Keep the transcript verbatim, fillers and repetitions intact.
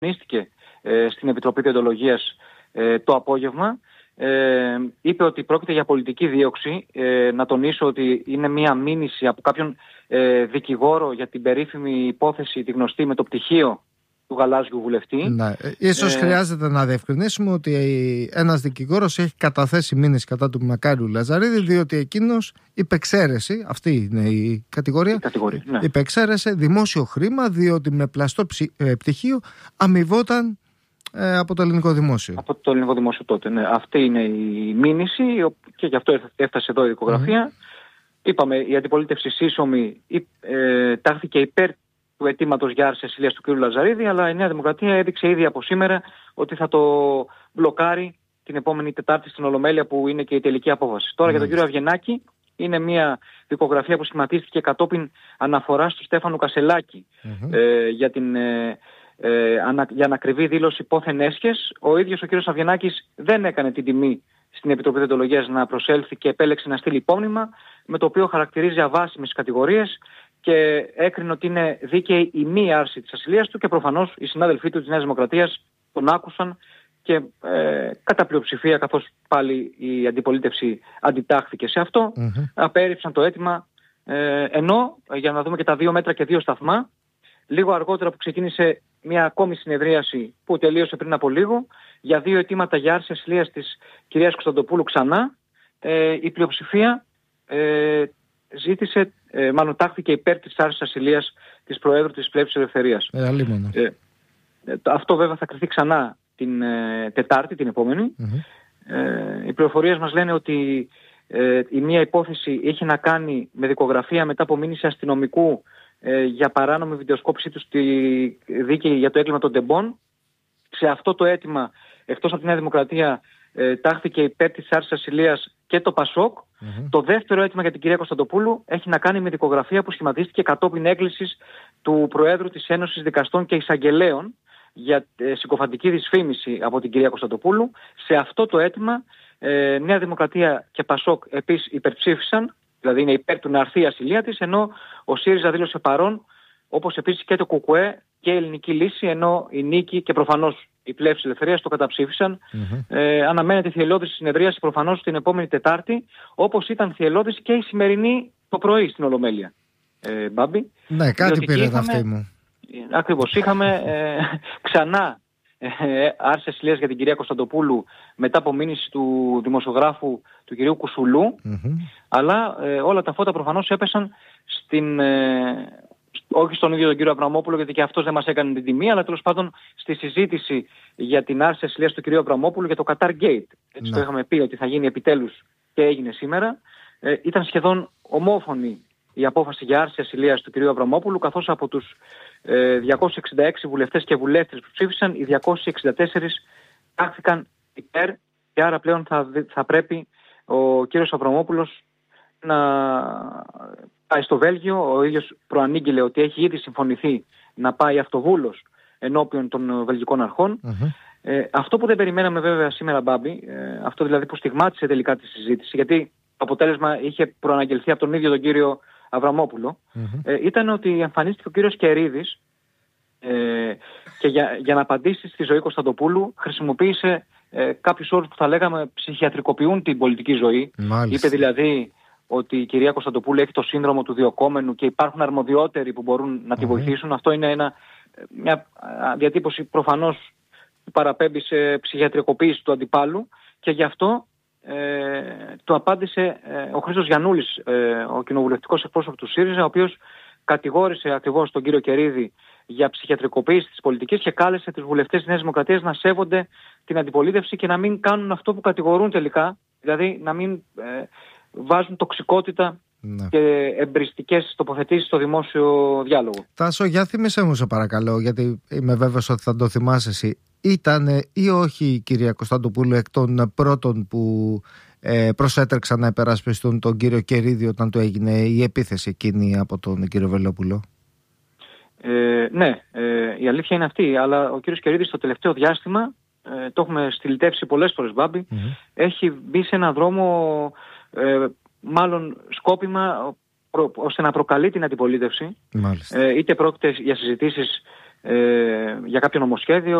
εμφανίστηκε ε, στην Επιτροπή Διοντολογίας ε, το απόγευμα. Ε, είπε ότι πρόκειται για πολιτική δίωξη. Ε, να τονίσω ότι είναι μια μήνυση από κάποιον ε, δικηγόρο για την περίφημη υπόθεση, τη γνωστή με το πτυχίο του γαλάζιου βουλευτή. Ναι. Ίσως ε... χρειάζεται να διευκρινίσουμε ότι ένας δικηγόρος έχει καταθέσει μήνυση κατά του Μακάριου Λαζαρίδη, διότι εκείνος υπεξαίρεσε, αυτή είναι η κατηγορία, η κατηγορία ναι. υπεξαίρεσε δημόσιο χρήμα, διότι με πλαστό ψη... πτυχίο αμοιβόταν ε, από το ελληνικό δημόσιο. Από το ελληνικό δημόσιο τότε, ναι. Αυτή είναι η μήνυση και γι' αυτό έφτασε εδώ η δικογραφία. Mm-hmm. Είπαμε, η αντιπολίτευση σύσσωμη ε, τάχθηκε υπέρ του αιτήματος για άρση ασυλίας του κ. Λαζαρίδη, αλλά η Νέα Δημοκρατία έδειξε ήδη από σήμερα ότι θα το μπλοκάρει την επόμενη Τετάρτη στην Ολομέλεια, που είναι και η τελική απόφαση. Τώρα mm-hmm. για τον κ. Αβγενάκη, είναι μια δικογραφία που σχηματίστηκε κατόπιν αναφοράς του Στέφανου Κασελάκη mm-hmm. ε, για, την, ε, ε, ανα, για ανακριβή δήλωση πόθεν έσχες. Ο ίδιος ο κ. Αβγενάκης δεν έκανε την τιμή στην Επιτροπή Διοντολογίας να προσέλθει και επέλεξε να στείλει υπόμνημα, με το οποίο χαρακτηρίζει αβάσιμες κατηγορίες και έκρινε ότι είναι δίκαιη η μη άρση της ασυλίας του, και προφανώς οι συνάδελφοί του της Νέας Δημοκρατίας τον άκουσαν και ε, κατά πλειοψηφία, καθώς πάλι η αντιπολίτευση αντιτάχθηκε σε αυτό, mm-hmm. απέρριψαν το αίτημα, ε, ενώ για να δούμε και τα δύο μέτρα και δύο σταθμά, λίγο αργότερα που ξεκίνησε μια ακόμη συνεδρίαση που τελείωσε πριν από λίγο για δύο αιτήματα για άρση ασυλίας της κυρίας Κωνσταντοπούλου ξανά, ε, η πλειοψηφία ε, ζήτησε, ε, μάλλον τάχθηκε υπέρ της άρσης ασυλίας της Προέδρου της Πλεύσης Ελευθερίας. Ε, ε, ε, αυτό βέβαια θα κριθεί ξανά την ε, Τετάρτη, την επόμενη. Mm-hmm. Ε, οι πληροφορίες μας λένε ότι ε, η μία υπόθεση έχει να κάνει με δικογραφία μετά από μήνυση αστυνομικού ε, για παράνομη βιντεοσκόπηση του στη δίκη για το έγκλημα των Ντεμπών. Σε αυτό το αίτημα, εκτός από τη Νέα Δημοκρατία, ε, τάχθηκε υπέρ της άρσης ασυλίας και το Πασόκ. Mm-hmm. Το δεύτερο αίτημα για την κυρία Κωνσταντοπούλου έχει να κάνει με δικογραφία που σχηματίστηκε κατόπιν έκκλησης του Προέδρου της Ένωσης Δικαστών και Εισαγγελέων για ε, συκοφαντική δυσφήμιση από την κυρία Κωνσταντοπούλου. Σε αυτό το αίτημα ε, Νέα Δημοκρατία και Πασόκ επίσης υπερψήφισαν, δηλαδή είναι υπέρ του να αρθεί η ασυλία της, ενώ ο ΣΥΡΙΖΑ δήλωσε παρόν, όπως επίσης και το ΚΚΕ και η Ελληνική Λύση, ενώ η Νίκη και προφανώς η Πλεύση Ελευθερίας το καταψήφισαν. Mm-hmm. Ε, αναμένεται θυελλώδης συνεδρίαση προφανώς την επόμενη Τετάρτη, όπως ήταν θυελλώδης και η σημερινή το πρωί στην Ολομέλεια. Ε, Μπάμπη. Ναι, κάτι πήρε τα αυτή μου. Ακριβώς. Είχαμε ε, ξανά ε, άρση ασυλίας για την κυρία Κωνσταντοπούλου μετά από μήνυση του δημοσιογράφου του κυρίου Κουσουλού, mm-hmm. αλλά ε, όλα τα φώτα προφανώς έπεσαν στην... Ε, όχι στον ίδιο τον κύριο Αβραμόπουλο, γιατί και αυτός δεν μας έκανε την τιμή, αλλά τέλος πάντων στη συζήτηση για την άρση ασυλίας του κυρίου Αβραμόπουλου για το Qatar Gate. Έτσι, ναι. Το είχαμε πει ότι θα γίνει επιτέλους και έγινε σήμερα. Ε, ήταν σχεδόν ομόφωνη η απόφαση για άρση ασυλίας του κυρίου Αβραμόπουλου, καθώς από τους ε, διακόσιους εξήντα έξι βουλευτές και βουλεύτριες που ψήφισαν, οι διακόσιοι εξήντα τέσσερις τάχθηκαν υπέρ, και άρα πλέον θα, θα πρέπει ο κύριος Αβραμόπουλος να πάει στο Βέλγιο. Ο ίδιος προανήγγειλε ότι έχει ήδη συμφωνηθεί να πάει αυτοβούλος ενώπιον των βελγικών αρχών. Mm-hmm. Ε, αυτό που δεν περιμέναμε βέβαια σήμερα, Μπάμπη, ε, αυτό δηλαδή που στιγμάτισε τελικά τη συζήτηση, γιατί το αποτέλεσμα είχε προαναγγελθεί από τον ίδιο τον κύριο Αβραμόπουλο, mm-hmm. ε, ήταν ότι εμφανίστηκε ο κύριος Κερίδης ε, και για, για να απαντήσει στη ζωή Κωνσταντοπούλου χρησιμοποίησε ε, κάποιους όρους που θα λέγαμε ψυχιατρικοποιούν την πολιτική ζωή. Μάλιστα. Είπε δηλαδή ότι η κυρία Κωνσταντοπούλου έχει το σύνδρομο του διοκόμενου και υπάρχουν αρμοδιότεροι που μπορούν να τη βοηθήσουν. Mm-hmm. Αυτό είναι ένα, μια διατύπωση προφανώς που παραπέμπει σε ψυχιατρικοποίηση του αντιπάλου, και γι' αυτό ε, το απάντησε ε, ο Χρήστος Γιαννούλης, ε, ο κοινοβουλευτικός εκπρόσωπος του ΣΥΡΙΖΑ, ο οποίος κατηγόρησε ακριβώς τον κύριο Κερίδη για ψυχιατρικοποίηση της πολιτικής και κάλεσε τους βουλευτές της Νέας Δημοκρατίας να σέβονται την αντιπολίτευση και να μην κάνουν αυτό που κατηγορούν τελικά, δηλαδή να μην ε, βάζουν τοξικότητα, ναι, και εμπριστικές τοποθετήσεις στο δημόσιο διάλογο. Τάσο, για θύμισέ μου σε παρακαλώ, γιατί είμαι βέβαιος ότι θα το θυμάσαι εσύ. Ήταν ή όχι η κυρία Κωνσταντοπούλου εκ των πρώτων που ε, προσέτρεξαν να υπερασπιστούν τον κύριο Κερίδη όταν του έγινε η επίθεση εκείνη από τον κύριο Βελόπουλο? Ε, ναι, ε, η αλήθεια είναι αυτή, αλλά ο κύριος Κερίδης στο τελευταίο διάστημα, ε, το έχουμε στυλιτεύσει πολλές φορές, Μπάμπη, mm-hmm. έχει μπει σε έναν δρόμο ε, μάλλον σκόπιμα προ, ώστε να προκαλεί την αντιπολίτευση, ε, είτε πρόκειται για συζητήσεις ε, για κάποιο νομοσχέδιο